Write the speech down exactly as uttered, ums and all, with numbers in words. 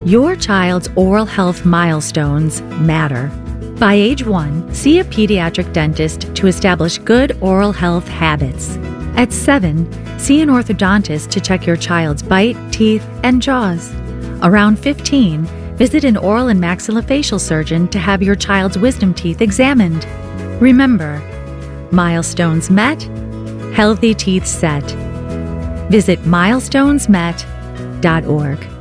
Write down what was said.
Your child's oral health milestones matter. By age one, see a pediatric dentist to establish good oral health habits. At seven, see an orthodontist to check your child's bite, teeth, and jaws. Around fifteen, visit an oral and maxillofacial surgeon to have your child's wisdom teeth examined. Remember, milestones met, healthy teeth set. Visit milestones met dot org.